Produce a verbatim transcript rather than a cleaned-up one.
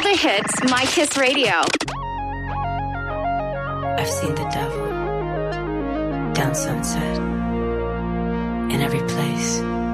the hits, My Kiss Radio. I've seen the devil down Sunset, in every place.